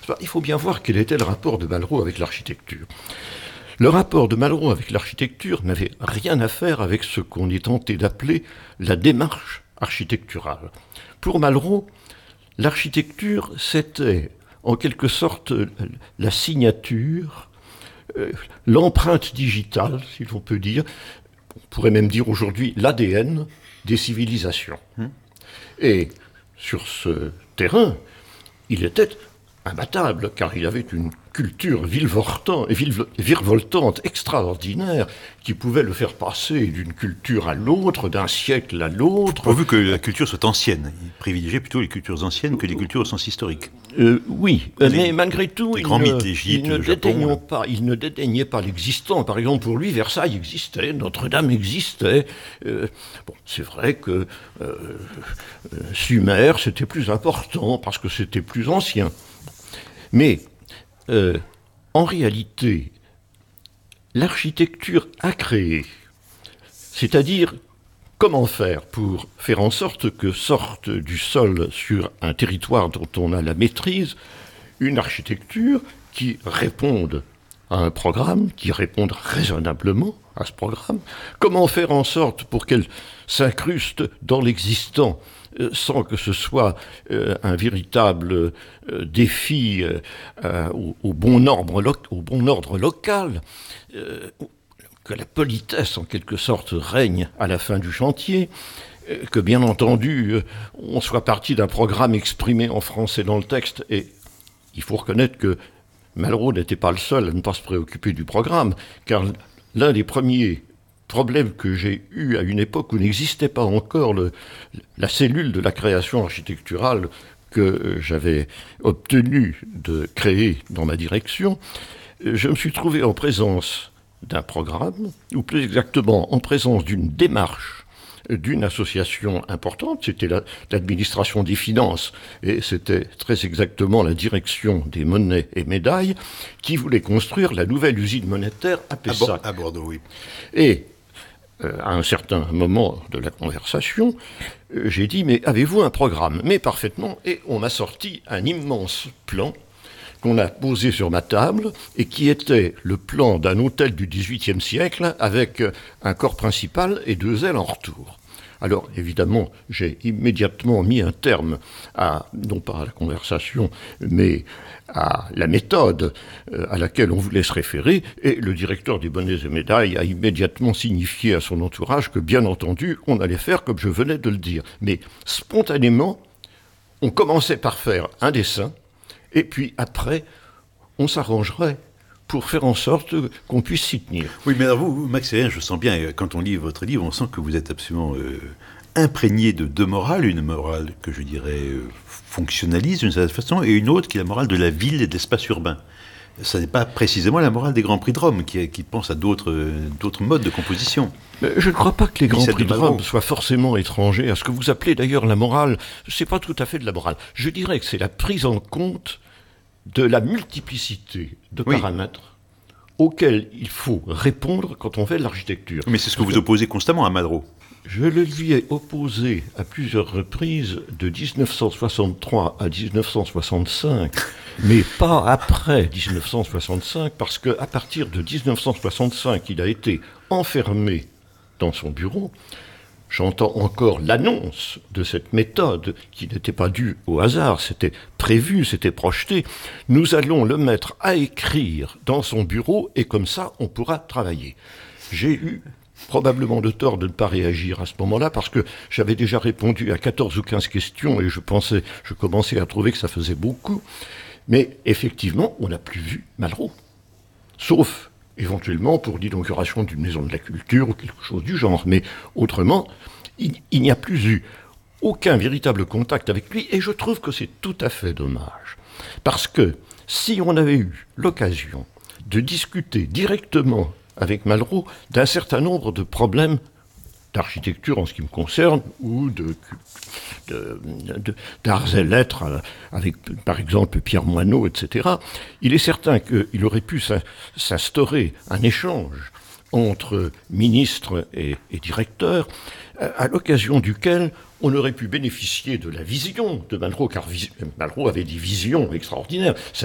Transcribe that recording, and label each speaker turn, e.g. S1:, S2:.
S1: Il faut bien voir quel était le rapport de Malraux avec l'architecture. Le rapport de Malraux avec l'architecture n'avait rien à faire avec ce qu'on est tenté d'appeler la démarche architecturale. Pour Malraux, l'architecture, c'était en quelque sorte la signature, l'empreinte digitale, si l'on peut dire, on pourrait même dire aujourd'hui l'ADN des civilisations. Et sur ce terrain, il était imbattable, car il avait une culture virevoltante extraordinaire qui pouvait le faire passer d'une culture à l'autre, d'un siècle à l'autre.
S2: Pourvu que la culture soit ancienne. Il privilégiait plutôt les cultures anciennes que les cultures au sens historique.
S1: Oui, mais malgré tout, il ne dédaignait pas l'existant. Par exemple, pour lui, Versailles existait, Notre-Dame existait. C'est vrai que Sumer, c'était plus important parce que c'était plus ancien. Mais en réalité, l'architecture a créé, c'est-à-dire comment faire pour faire en sorte que sorte du sol sur un territoire dont on a la maîtrise une architecture qui réponde à un programme, qui réponde raisonnablement à ce programme. Comment faire en sorte pour qu'elle s'incruste dans l'existant sans que ce soit un véritable défi au bon ordre local, que la politesse en quelque sorte règne à la fin du chantier, que bien entendu on soit parti d'un programme exprimé en français dans le texte, et il faut reconnaître que Malraux n'était pas le seul à ne pas se préoccuper du programme, car l'un des premiers problème que j'ai eu à une époque où n'existait pas encore la cellule de la création architecturale que j'avais obtenu de créer dans ma direction, je me suis trouvé en présence d'un programme, ou plus exactement en présence d'une démarche d'une association importante, c'était l'administration des finances, et c'était très exactement la direction des monnaies et médailles, qui voulait construire la nouvelle usine monétaire à Pessac.
S2: À Bordeaux, oui.
S1: Et à un certain moment de la conversation, j'ai dit « Mais avez-vous un programme ?» Mais parfaitement, et on m'a sorti un immense plan qu'on a posé sur ma table et qui était le plan d'un hôtel du XVIIIe siècle avec un corps principal et 2 ailes en retour. Alors, évidemment, j'ai immédiatement mis un terme non pas à la conversation, mais à la méthode à laquelle on voulait se référer, et le directeur des bonnets et médailles a immédiatement signifié à son entourage que, bien entendu, on allait faire comme je venais de le dire. Mais spontanément, on commençait par faire un dessin, et puis après, on s'arrangerait pour faire en sorte qu'on puisse s'y tenir.
S2: Oui, mais alors vous, Max Ayrien, je sens bien, quand on lit votre livre, on sent que vous êtes absolument imprégné de 2 morales. Une morale que je dirais fonctionnaliste d'une certaine façon, et une autre qui est la morale de la ville et de l'espace urbain. Ça n'est pas précisément la morale des Grands Prix de Rome, qui pense à d'autres modes de composition.
S1: Je ne crois pas que les Grands Prix de Rome soient forcément étrangers à ce que vous appelez d'ailleurs la morale. Ce n'est pas tout à fait de la morale. Je dirais que c'est la prise en compte de la multiplicité de paramètres auxquels il faut répondre quand on fait de l'architecture.
S2: Mais c'est ce que vous opposez constamment à Malraux.
S1: Je le lui ai opposé à plusieurs reprises de 1963 à 1965, mais pas après 1965, parce qu'à partir de 1965, il a été enfermé dans son bureau. J'entends encore l'annonce de cette méthode qui n'était pas due au hasard, c'était prévu, c'était projeté. Nous allons le mettre à écrire dans son bureau et comme ça, on pourra travailler. J'ai eu probablement le tort de ne pas réagir à ce moment-là parce que j'avais déjà répondu à 14 ou 15 questions et je commençais à trouver que ça faisait beaucoup. Mais effectivement, on n'a plus vu Malraux. Sauf éventuellement pour l'inauguration d'une maison de la culture ou quelque chose du genre. Mais autrement, il n'y a plus eu aucun véritable contact avec lui, et je trouve que c'est tout à fait dommage. Parce que si on avait eu l'occasion de discuter directement avec Malraux d'un certain nombre de problèmes d'architecture en ce qui me concerne, ou d'arts et lettres, avec par exemple Pierre Moineau, etc., il est certain qu'il aurait pu s'instaurer un échange entre ministres et directeurs, à l'occasion duquel on aurait pu bénéficier de la vision de Malraux, car Malraux avait des visions extraordinaires.